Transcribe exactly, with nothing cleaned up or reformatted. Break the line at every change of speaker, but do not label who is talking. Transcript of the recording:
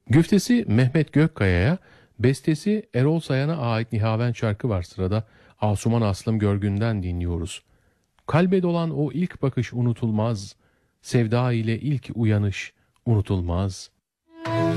Güftesi Mehmet Gökkaya'ya, bestesi Erol Sayan'a ait Nihavent şarkı var sırada. Asuman Aslım Görgün'den dinliyoruz. Kalbe dolan o ilk bakış unutulmaz, sevda ile ilk uyanış unutulmaz.